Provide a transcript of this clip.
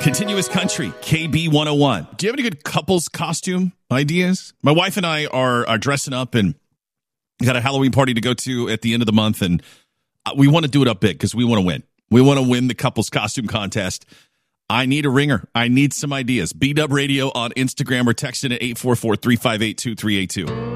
Continuous Country, KB 101. Do you have any good couples costume ideas? My wife and I are dressing up and got a Halloween party to go to at the end of the month, and we want to do it up big because we want to win. We want to win the couples costume contest. I need a ringer. I need some ideas. B-Dub Radio on Instagram or text in at 844-358-2382.